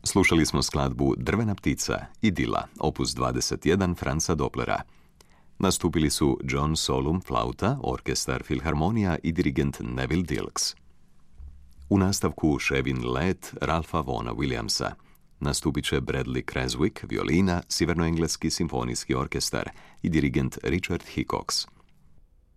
Slušali smo skladbu Drvena ptica, Idila, opus 21 Franza Doplera. Nastupili su John Solum, flauta, orkestar Filharmonija i dirigent Neville Dilks. U nastavku Shevin Let, Ralpha Vaughna Williamsa. Nastupit će Bradley Creswick, violina, Sjevernoengleski simfonijski orkestar i dirigent Richard Hickox.